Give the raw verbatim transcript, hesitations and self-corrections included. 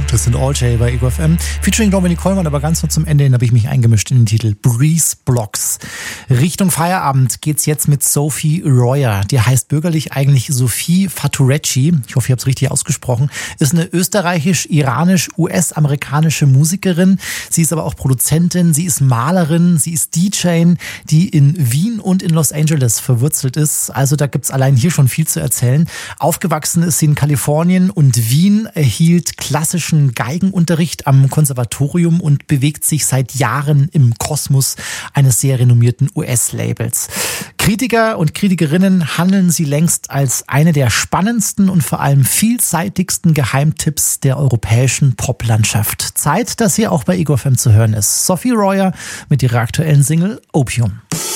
Das sind All J bei Ego F M. Featuring Dominik Kollmann, aber ganz nur zum Ende hin habe ich mich eingemischt in den Titel Breeze Blocks. Richtung Feierabend geht's jetzt mit Sophie Royer. Die heißt bürgerlich eigentlich Sophie Faturecci. Ich hoffe, ich habe es richtig ausgesprochen. Ist eine österreichisch-iranisch-U S-amerikanische Musikerin. Sie ist aber auch Produzentin, sie ist Malerin, sie ist D J, die in Wien und in Los Angeles verwurzelt ist. Also da gibt's allein hier schon viel zu erzählen. Aufgewachsen ist sie in Kalifornien und Wien, erhielt klassischen Geigenunterricht am Konservatorium und bewegt sich seit Jahren im Kosmos eines sehr renommierten U S-Labels. Kritiker und Kritikerinnen handeln sie längst als eine der spannendsten und vor allem vielseitigsten Geheimtipps der europäischen Poplandschaft. Zeit, dass sie auch bei Ego F M zu hören ist. Sophie Royer mit ihrer aktuellen Single Opium.